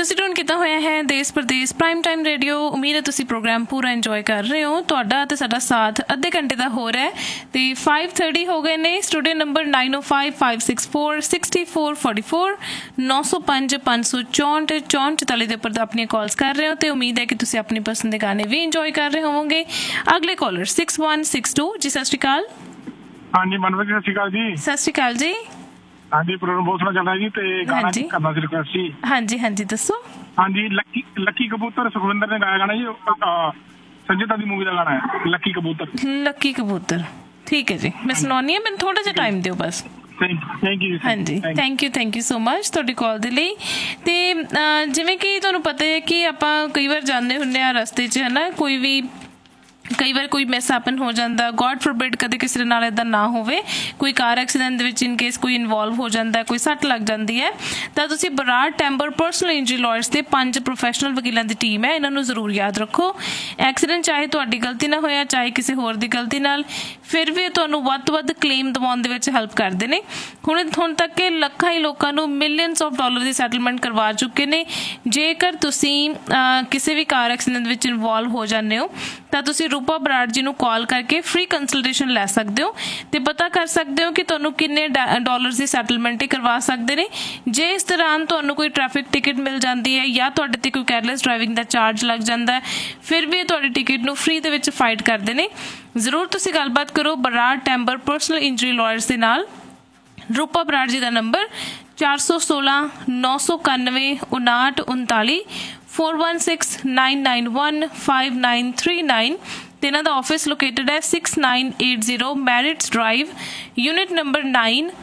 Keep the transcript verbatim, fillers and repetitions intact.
ਤੁਸੀਂ ਟੂਨ ਕੀਤਾ ਹੋਇਆ ਹੈ ਦੇਸ਼ ਪ੍ਰਦੇਸ਼ ਪ੍ਰਾਈਮ ਟਾਈਮ ਰੇਡੀਓ। ਉਮੀਦ ਹੈ ਤੁਸੀਂ ਪ੍ਰੋਗਰਾਮ ਪੂਰਾ ਇੰਜੋਏ ਕਰ ਰਹੇ ਹੋ। ਤੁਹਾਡਾ ਅਤੇ ਸਾਡਾ ਸਾਥ ਅੱਧੇ ਘੰਟੇ ਦਾ ਹੋ ਰਿਹਾ ਤੇ फाइव थर्टी ਹੋ ਗਏ ਨੇ। ਸਟੂਡੀਓ ਨੰਬਰ नाइन ओ five five six four sixty four forty four नौ सौ पाँच पाँच सौ चौंठ चौंठ चौताली ਦੇ ਉੱਪਰ ਆਪਣੀਆਂ ਕਾਲਸ ਕਰ ਰਹੇ ਹੋ ਤੇ ਉਮੀਦ ਹੈ ਕਿ ਤੁਸੀਂ ਆਪਣੀ ਪਸੰਦ ਦੇ ਗਾਣੇ ਵੀ ਇੰਜੋਏ ਕਰ ਰਹੇ ਹੋਵੋਗੇ। ਅਗਲੇ collar six one six to जी, ਸਤਿ ਸ਼੍ਰੀ ਅਕਾਲ। ਹਾਂਜੀ ਮਨਵਰ ਜੀ, ਸਤਿ ਸ਼੍ਰੀ ਅਕਾਲ ਜੀ। ਸਤਿ ਸ਼੍ਰੀ ਅਕਾਲ ਜੀ। ਹਾਂਜੀ ਪ੍ਰੋਗਰਾਮ ਬਹੁਤ ਸੋਹਣਾ ਚੱਲ ਰਿਹਾ ਜੀ ਤੇ ਗਾਣਾ ਕਰਨਾ ਸੀ ਰਿਕੁਐਸਟ ਸੀ। ਹਾਂਜੀ ਹਾਂਜੀ ਦੱਸੋ। ਹਾਂਜੀ ਲੱਕੀ ਲੱਕੀ ਕਬੂਤਰ ਸੁਖਵਿੰਦਰ ਨੇ ਗਾਇਆ ਗਾਣਾ ਜੀ, ਸੰਜੇ ਦੱਤ ਦੀ ਮੂਵੀ ਦਾ ਗਾਣਾ ਹੈ ਲੱਕੀ ਕਬੂਤਰ। ਲੱਕੀ ਕਬੂਤਰ ਠੀਕ ਹੈ ਜੀ, ਮੈਂ ਸੁਣਾਉਣੀ ਹਾਂ, ਮੈਨੂੰ ਥੋੜਾ ਜਿਹਾ ਟਾਈਮ ਦਿਓ ਬਸ। ਹਾਂਜੀ thank you thank you so much ਤੁਹਾਡੀ ਕਾਲ ਦੇ ਲਈ। ਤੇ ਜਿਵੇਂ ਕਿ ਤੁਹਾਨੂੰ ਪਤਾ ਹੈ ਕਿ ਆਪਾਂ ਕਈ ਵਾਰ ਜਾਂਦੇ ਹੁੰਦੇ ਹਾਂ ਰਸਤੇ 'ਚ, ਹੈ ਨਾ, ਕੋਈ ਵੀ ਕਈ ਵਾਰ ਕੋਈ ਮਿਸ ਹੈਪਨ ਹੋ ਜਾਂਦਾ, ਗੋਡ ਫੋਰਬਿਡ ਕਦੇ ਕਿਸੇ ਦੇ ਨਾਲ ਇੱਦਾਂ ਨਾ ਹੋਵੇ, ਕੋਈ ਕਾਰ ਐਕਸੀਡੈਂਟ ਦੇ ਵਿੱਚ ਇਨ ਕੇਸ ਕੋਈ ਇਨਵੋਲਵ ਹੋ ਜਾਂਦਾ, ਕੋਈ ਸੱਟ ਲੱਗ ਜਾਂਦੀ ਹੈ, ਤਾਂ ਤੁਸੀਂ ਬਰਾੜ ਟੈਂਬਰ ਪਰਸਨਲ ਇੰਜਰੀ ਲਾਇਰਸ ਦੇ ਪੰਜ ਪ੍ਰੋਫੈਸ਼ਨਲ ਵਕੀਲਾਂ ਦੀ ਟੀਮ ਹੈ, ਇਹਨਾਂ ਨੂੰ ਜ਼ਰੂਰ ਯਾਦ ਰੱਖੋ। ਐਕਸੀਡੈਂਟ ਚਾਹੇ ਤੁਹਾਡੀ ਗਲਤੀ ਨਾਲ ਹੋਇਆ ਚਾਹੇ ਕਿਸੇ ਹੋਰ ਦੀ ਗਲਤੀ ਨਾਲ, ਫਿਰ ਵੀ ਤੁਹਾਨੂੰ ਵੱਧ ਤੋਂ ਵੱਧ ਕਲੇਮ ਦਿਵਾਉਣ ਦੇ ਵਿੱਚ ਹੈਲਪ ਕਰਦੇ ਨੇ। ਹੁਣ ਹੁਣ ਤੱਕ ਕਿ ਲੱਖਾਂ ਹੀ ਲੋਕਾਂ ਨੂੰ millions of dollar the settlement ਕਰਵਾ ਚੁੱਕੇ ਨੇ। ਜੇਕਰ ਤੁਸੀਂ ਕਿਸੇ ਵੀ ਕਾਰ ਐਕਸੀਡੈਂਟ ਵਿੱਚ ਇਨਵੋਲਵ ਹੋ ਜਾਂਦੇ ਹੋ ਤਾਂ ਤੁਸੀਂ ਰੂਪਾ ਬਰਾੜ ਜੀ ਨੂੰ ਕਾਲ ਕਰਕੇ ਫ੍ਰੀ ਕੰਸਲਟੇਸ਼ਨ ਲੈ ਸਕਦੇ ਹੋ ਤੇ ਪਤਾ ਕਰ ਸਕਦੇ ਹੋ ਕਿ ਤੁਹਾਨੂੰ ਕਿੰਨੇ ਡਾਲਰਸ ਦੀ ਸੈਟਲਮੈਂਟ ਹੀ ਕਰਵਾ ਸਕਦੇ ਨੇ। ਜੇ ਇਸ ਦੌਰਾਨ ਤੁਹਾਨੂੰ ਕੋਈ ਟ੍ਰੈਫਿਕ ਟਿਕਟ ਮਿਲ ਜਾਂਦੀ ਹੈ ਜਾਂ ਤੁਹਾਡੇ ਤੇ ਕੋਈ ਕੇਅਰਲੈਸ ਡਰਾਈਵਿੰਗ ਦਾ ਚਾਰਜ ਲੱਗ ਜਾਂਦਾ ਹੈ, ਫਿਰ ਵੀ ਤੁਹਾਡੀ ਟਿਕਟ ਨੂੰ ਫ੍ਰੀ ਦੇ ਵਿੱਚ ਫਾਈਟ ਕਰਦੇ ਨੇ। ਜ਼ਰੂਰ ਤੁਸੀਂ ਗੱਲਬਾਤ ਕਰੋ ਬਰਾੜ ਟੈਂਬਰ ਪਰਸਨਲ ਇੰਜਰੀ ਲਾਇਰਸ ਦੇ ਨਾਲ। ਰੂਪਾ ਬਰਾੜ ਜੀ ਦਾ ਨੰਬਰ ਚਾਰ ਸੌ ਸੋਲਾਂ ਨੌ ਸੌ ਇਕਾਨਵੇਂ ਉਨਾਹਠ ਉਨਤਾਲੀ four one six nine nine one five nine three nine ਤੇ ਇਹਨਾਂ ਦਾ ਆਫਿਸ ਲੋਕੇਟਡ ਹੈ six nine eight zero merits drive, unit number nine,